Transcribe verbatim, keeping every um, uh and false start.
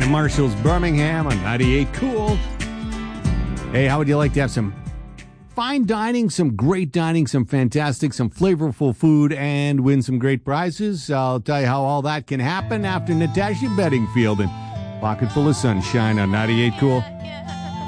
down in Marshall's, Birmingham on ninety-eight Cool. Hey, how would you like to have some fine dining, some great dining, some fantastic, some flavorful food, and win some great prizes? I'll tell you how all that can happen after Natasha Bedingfield and Pocket Full of Sunshine on ninety-eight Cool.